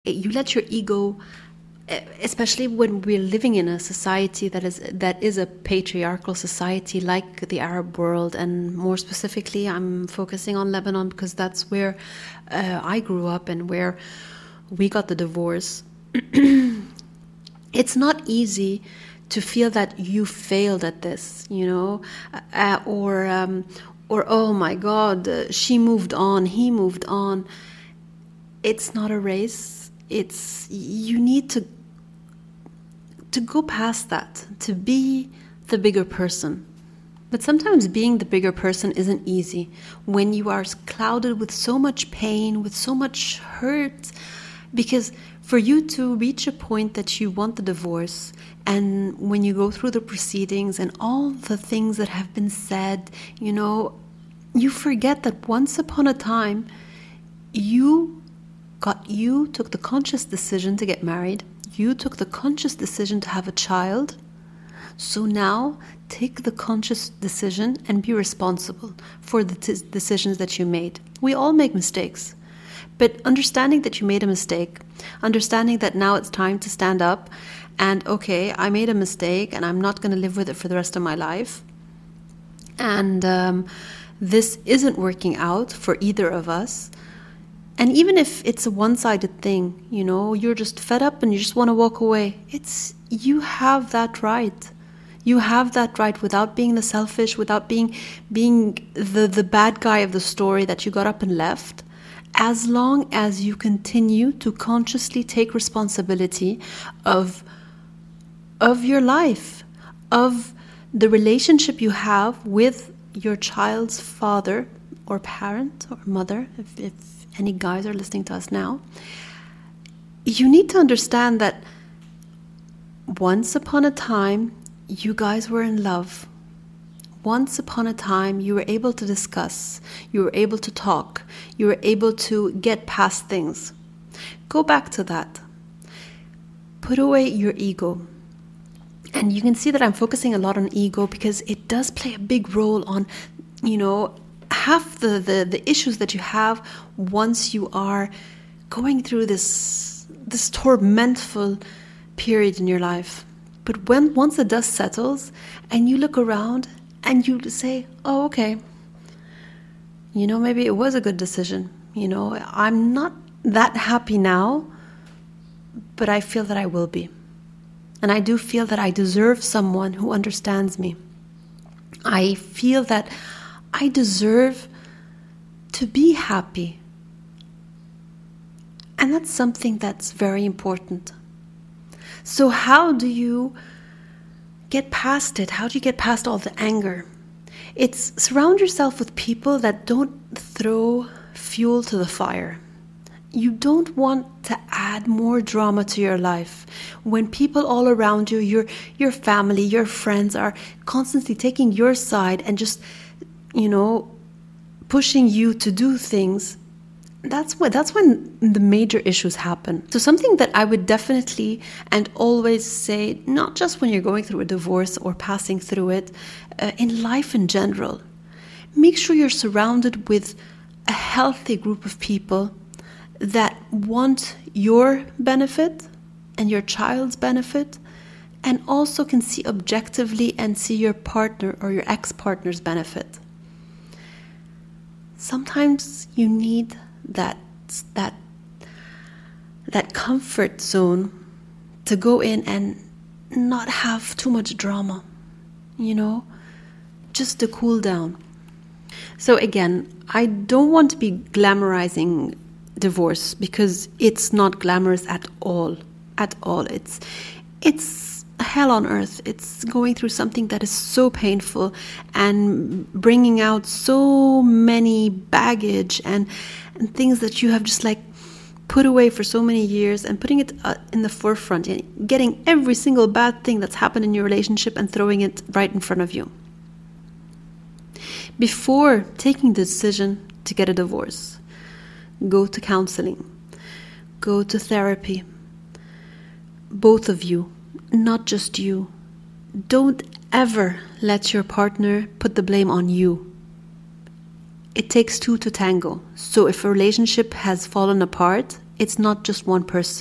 You let your ego, especially when we're living in a society that is a patriarchal society like the Arab world, and more specifically I'm focusing on Lebanon because that's where I grew up and where we got the divorce. It's not easy to feel that you failed at this, or oh my God, she moved on, he moved on. It's not a race. You need to go past that, to be the bigger person. But sometimes being the bigger person isn't easy when you are clouded with so much pain, with so much hurt, because for you to reach a point that you want the divorce, and when you go through the proceedings and all the things that have been said, you forget that once upon a time you took the conscious decision to get married. You took the conscious decision to have a child. So now take the conscious decision and be responsible for the decisions that you made. We all make mistakes. But understanding that you made a mistake, understanding that now it's time to stand up and, okay, I made a mistake and I'm not going to live with it for the rest of my life. And this isn't working out for either of us. And even if it's a one-sided thing, you're just fed up and you just want to walk away, you have that right. You have that right without being the selfish, without being the bad guy of the story that you got up and left. As long as you continue to consciously take responsibility of your life, of the relationship you have with your child's father or parent or mother, if any guys are listening to us now, you need to understand that once upon a time, you guys were in love. Once upon a time, you were able to discuss, you were able to talk, you were able to get past things. Go back to that. Put away your ego. And you can see that I'm focusing a lot on ego because it does play a big role on, half the issues that you have once you are going through this tormentful period in your life. But once the dust settles and you look around and you say, oh, okay, maybe it was a good decision. I'm not that happy now, but I feel that I will be. And I do feel that I deserve someone who understands me. I feel that I deserve to be happy. And that's something that's very important. So how do you get past it? How do you get past all the anger? It's surround yourself with people that don't throw fuel to the fire. You don't want to add more drama to your life. When people all around you, your family, your friends are constantly taking your side and just pushing you to do things, that's when the major issues happen. So something that I would definitely and always say, not just when you're going through a divorce or passing through it, in life in general, make sure you're surrounded with a healthy group of people that want your benefit and your child's benefit, and also can see objectively and see your partner or your ex-partner's benefit. Sometimes you need that comfort zone to go in and not have too much drama, just to cool down. So again, I don't want to be glamorizing divorce because it's not glamorous at all. It's hell on earth. It's going through something that is so painful and bringing out so many baggage and things that you have just put away for so many years, and putting it in the forefront and getting every single bad thing that's happened in your relationship and throwing it right in front of you. Before taking the decision to get a divorce, go to counseling, go to therapy. Both of you, not just you. Don't ever let your partner put the blame on you. It takes two to tango. So if a relationship has fallen apart, it's not just one person.